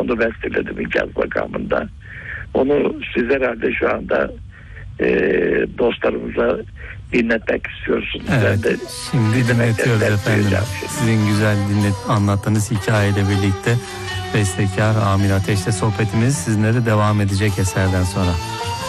onu besteledim ikaz makamında. Onu siz herhalde şu anda dostlarımıza dinletmek istiyorsunuz. Evet, ben de şimdi dinletiyoruz efendim. Sizin güzel anlattığınız hikayeyle birlikte bestekar Amir Ateş'le sohbetimiz sizinle de devam edecek eserden sonra.